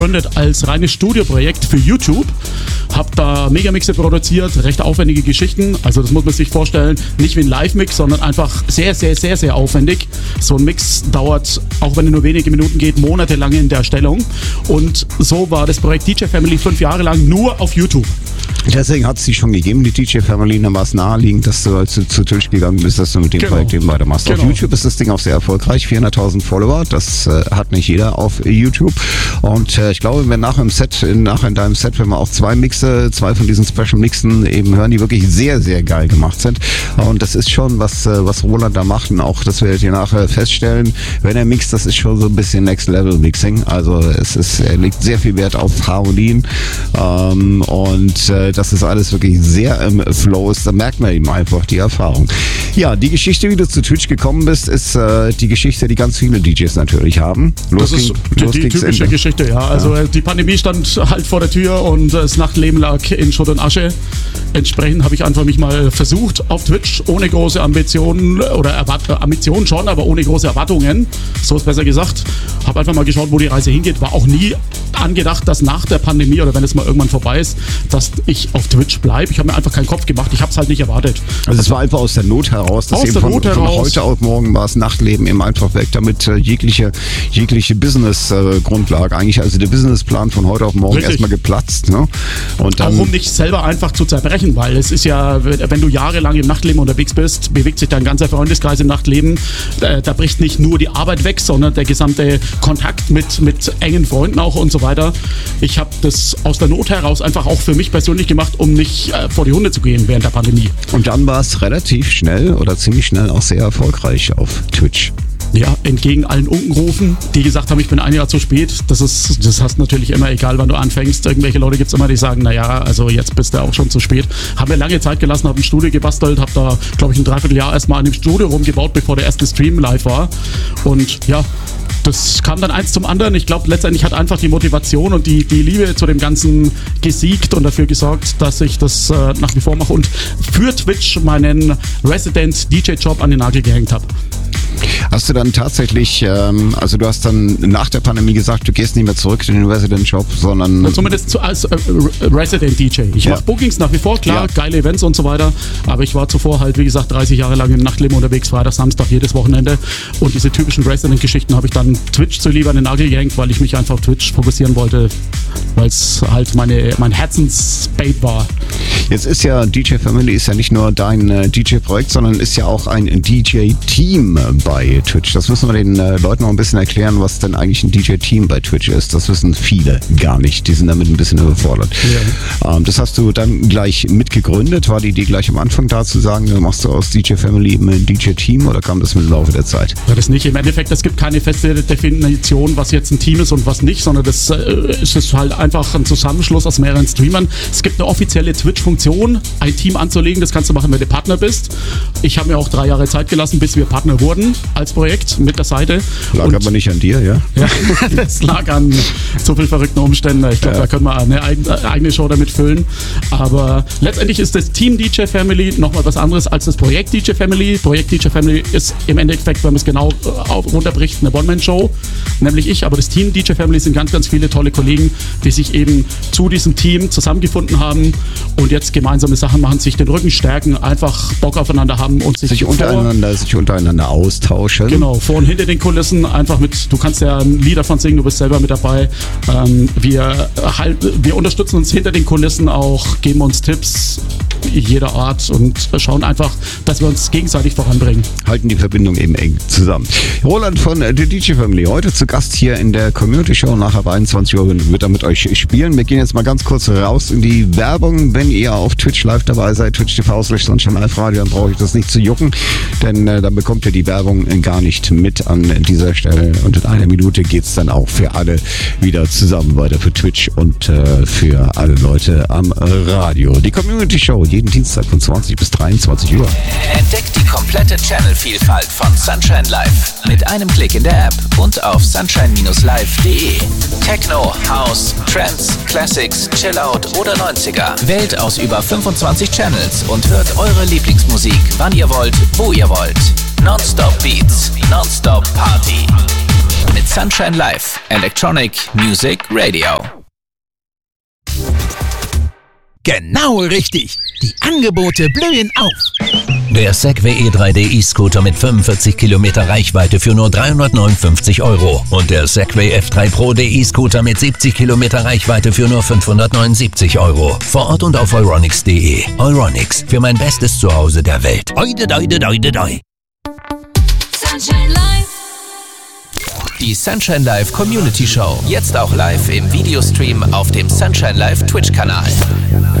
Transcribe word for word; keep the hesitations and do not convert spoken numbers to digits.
gegründet als reines Studioprojekt für YouTube. Hab da Megamixe produziert, recht aufwendige Geschichten. Also das muss man sich vorstellen, nicht wie ein Live-Mix, sondern einfach sehr, sehr, sehr, sehr aufwendig. So ein Mix dauert, auch wenn er nur wenige Minuten geht, monatelang in der Erstellung. Und so war das Projekt D J Family fünf Jahre lang nur auf YouTube. Deswegen hat es die schon gegeben, die D J Family. Dann war es naheliegend, dass du als du zu Tisch gegangen bist, dass du mit dem genau. Projekt eben weitermachst. Genau. Auf YouTube ist das Ding auch sehr erfolgreich, vierhunderttausend Follower. Das äh, hat nicht jeder auf YouTube. Und äh, ich glaube, wenn nachher im Set, in, nachher in deinem Set, wenn wir auch zwei Mixe, zwei von diesen Special Mixen eben hören, die wirklich sehr, sehr geil gemacht sind. Und das ist schon, was, äh, was Roland da macht. Und auch, das werdet ihr nachher feststellen, wenn er mixt, das ist schon so ein bisschen Next Level Mixing. Also es ist, er legt sehr viel Wert auf Harmonien. Ähm, und äh, das ist alles wirklich sehr im Flow ist, da merkt man eben einfach die Erfahrung. Ja, die Geschichte, wie du zu Twitch gekommen bist, ist äh, die Geschichte, die ganz viele D Js natürlich haben. Los das ist ging, die, die typische Ende. Geschichte, ja. Also ja. Die Pandemie stand halt vor der Tür und das Nachtleben lag in Schutt und Asche. Entsprechend habe ich einfach mich mal versucht auf Twitch, ohne große Ambitionen oder Erwart- Ambitionen schon, aber ohne große Erwartungen, so ist besser gesagt. Habe einfach mal geschaut, wo die Reise hingeht. War auch nie angedacht, dass nach der Pandemie oder wenn es mal irgendwann vorbei ist, dass ich auf Twitch bleibe. Ich habe mir einfach keinen Kopf gemacht. Ich habe es halt nicht erwartet. Also es war einfach aus der Not heraus. Dass aus eben der von, Not von heraus. Heute auf morgen war es Nachtleben eben einfach weg, damit äh, jegliche, jegliche Business-Grundlage, äh, eigentlich also der Businessplan von heute auf morgen Richtig. erstmal geplatzt. Ne? Und dann, auch um nicht selber einfach zu zerbrechen, weil es ist ja, wenn du jahrelang im Nachtleben unterwegs bist, bewegt sich dein ganzer Freundeskreis im Nachtleben. Da, da bricht nicht nur die Arbeit weg, sondern der gesamte Kontakt mit, mit engen Freunden auch und so weiter. Ich habe das aus der Not heraus einfach auch für mich persönlich gemacht, um nicht äh, vor die Hunde zu gehen während der Pandemie. Und dann war es relativ schnell oder ziemlich schnell auch sehr erfolgreich auf Twitch. Ja, entgegen allen Unkenrufen, die gesagt haben, ich bin ein Jahr zu spät. Das ist, das hast natürlich immer, egal wann du anfängst. Irgendwelche Leute gibt es immer, die sagen, naja, also jetzt bist du auch schon zu spät. Haben mir lange Zeit gelassen, habe ein Studio gebastelt, habe da, glaube ich, ein Dreivierteljahr erstmal an dem Studio rumgebaut, bevor der erste Stream live war. Und ja, das kam dann eins zum anderen. Ich glaube, letztendlich hat einfach die Motivation und die, die Liebe zu dem Ganzen gesiegt und dafür gesorgt, dass ich das äh, nach wie vor mache und für Twitch meinen Resident D J-Job an den Nagel gehängt habe. Hast du dann tatsächlich, ähm, also du hast dann nach der Pandemie gesagt, du gehst nicht mehr zurück in den Resident-Job, sondern... Ja, zumindest zu, als äh, Resident-D J. Ich ja. mache Bookings nach wie vor, klar, ja. geile Events und so weiter, aber ich war zuvor halt, wie gesagt, dreißig Jahre lang im Nachtleben unterwegs, Freitag, Samstag, jedes Wochenende und diese typischen Resident-Geschichten habe ich dann Twitch zu lieber an den Nagel gehängt, weil ich mich einfach auf Twitch fokussieren wollte, weil es halt meine, mein Herzensbabe war. Jetzt ist ja D J Family ist ja nicht nur dein äh, D J-Projekt, sondern ist ja auch ein D J-Team bei Twitch. Das müssen wir den äh, Leuten noch ein bisschen erklären, was denn eigentlich ein D J-Team bei Twitch ist. Das wissen viele gar nicht. Die sind damit ein bisschen überfordert. Ja. Ähm, das hast du dann gleich mitgegründet. War die Idee gleich am Anfang da zu sagen, machst du aus D J Family ein D J-Team oder kam das mit dem Laufe der Zeit? Ja, das nicht. Im Endeffekt, es gibt keine feste Definition, was jetzt ein Team ist und was nicht, sondern das äh, ist halt einfach ein Zusammenschluss aus mehreren Streamern. Es gibt eine offizielle Twitch-Funktion, ein Team anzulegen. Das kannst du machen, wenn du Partner bist. Ich habe mir auch drei Jahre Zeit gelassen, bis wir Partner wurden als Projekt mit der Seite. Lag und, aber nicht an dir, ja? Ja, das lag an so vielen verrückten Umständen. Ich glaube, ja. da können wir eine eigene Show damit füllen. Aber letztendlich ist das Team D J Family nochmal was anderes als das Projekt D J Family. Projekt D J Family ist im Endeffekt, wenn man es genau runterbricht, eine One-Man-Show, nämlich ich. Aber das Team D J Family sind ganz, ganz viele tolle Kollegen, die sich eben zu diesem Team zusammengefunden haben und jetzt gemeinsame Sachen machen, sich den Rücken stärken, einfach Bock aufeinander haben und sich, sich untereinander, sich untereinander austauschen. Genau, vor und hinter den Kulissen einfach mit, du kannst ja ein Lied davon singen, du bist selber mit dabei. Ähm, wir, halt, wir unterstützen uns hinter den Kulissen auch, geben uns Tipps jeder Art und schauen einfach, dass wir uns gegenseitig voranbringen. Halten die Verbindung eben eng zusammen. Roland von der D J Family, heute zu Gast hier in der Community Show. Nachher bei einundzwanzig Uhr wird er mit euch spielen. Wir gehen jetzt mal ganz kurz raus in die Werbung. Wenn ihr auf Twitch live dabei seid, Twitch T V slash Sunshine Live Radio, dann brauche ich das nicht zu jucken, denn äh, dann bekommt ihr die Werbung gar nicht mit an dieser Stelle. Und in einer Minute geht es dann auch für alle wieder zusammen weiter für Twitch und äh, für alle Leute am Radio. Die Community Show, jeden Dienstag von zwanzig bis dreiundzwanzig Uhr. Entdeckt die komplette Channel-Vielfalt von Sunshine Live mit einem Klick in der App und auf sunshine Bindestrich live punkt de. Techno, House, Trance, Classics, Chillout oder neunziger. Wählt aus über fünfundzwanzig Channels und hört eure Lieblingsmusik, wann ihr wollt, wo ihr wollt. Non-Stop Beats, Non-Stop Party. mit Sunshine Live, Electronic Music Radio. Genau richtig. Die Angebote blühen auf. Der Segway E drei D E-Scooter mit fünfundvierzig Kilometer Reichweite für nur dreihundertneunundfünfzig Euro. Und der Segway F drei Pro D E-Scooter mit siebzig Kilometer Reichweite für nur fünfhundertneunundsiebzig Euro. Vor Ort und auf euronics punkt de. Euronics, für mein bestes Zuhause der Welt. Oide, doide, doide, doi. Sunshine Live. Die Sunshine Live Community Show. Jetzt auch live im Videostream auf dem Sunshine Live Twitch-Kanal.